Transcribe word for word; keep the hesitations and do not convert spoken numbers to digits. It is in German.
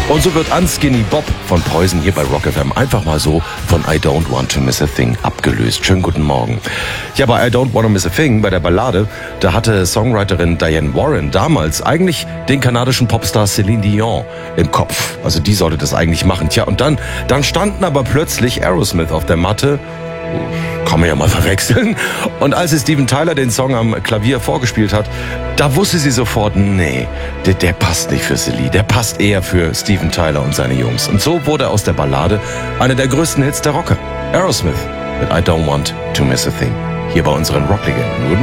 Und so wird Unskinny Bob von Poison hier bei Rock F M einfach mal so von I Don't Want to Miss a Thing abgelöst. Schönen guten Morgen. Ja, bei I Don't Want to Miss a Thing, bei der Ballade, da hatte Songwriterin Diane Warren damals eigentlich den kanadischen Popstar Celine Dion im Kopf. Also die sollte das eigentlich machen. Tja, und dann, dann standen aber plötzlich Aerosmith auf der Matte. Kann man ja mal verwechseln. Und als sie Steven Tyler den Song am Klavier vorgespielt hat, da wusste sie sofort, nee, der, der passt nicht für Celine, der passt eher für Steven Tyler und seine Jungs. Und so wurde aus der Ballade einer der größten Hits der Rocker. Aerosmith mit I Don't Want to Miss a Thing. Hier bei unseren Rocklegenden.